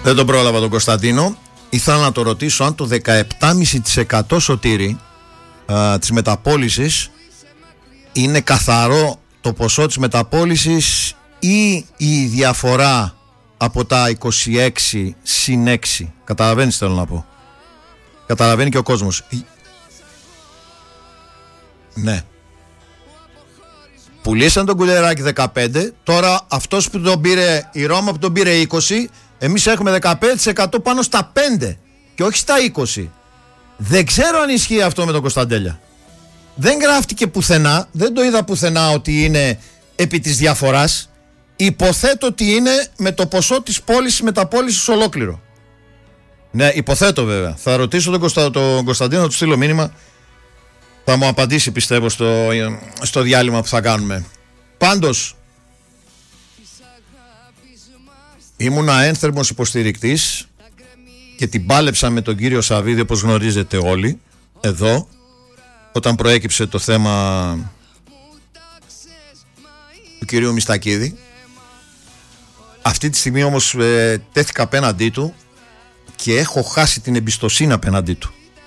Δεν τον πρόλαβα τον Κωνσταντίνο. Ήθελα να το ρωτήσω αν το 17,5% Σωτήρη της μεταπώλησης είναι καθαρό το ποσό της μεταπώλησης ή η διαφορά από τα 26 συν 6. Καταλαβαίνεις θέλω να πω. Καταλαβαίνει και ο κόσμος. Ναι. Πουλήσαν τον Κουλεράκη 15. Τώρα αυτός που τον πήρε, η Ρώμα που τον πήρε 20, εμείς έχουμε 15% πάνω στα 5 και όχι στα 20. Δεν ξέρω αν ισχύει αυτό με τον Κωνσταντέλια. Δεν γράφτηκε πουθενά, δεν το είδα πουθενά ότι είναι επί της διαφοράς. Υποθέτω ότι είναι με το ποσό της πώλησης μεταπώλησης ολόκληρο. Ναι, υποθέτω βέβαια. Θα ρωτήσω τον Κωνσταντίνο, να του στείλω μήνυμα. Θα μου απαντήσει πιστεύω στο διάλειμμα που θα κάνουμε. Πάντως, ήμουνα ένθερμος υποστηρικτής και την πάλεψα με τον κύριο Σαββίδη, όπως γνωρίζετε όλοι, εδώ, όταν προέκυψε το θέμα του κυρίου Μιστακίδη. Αυτή τη στιγμή όμως τέθηκα απέναντί του και έχω χάσει την εμπιστοσύνη απέναντί του.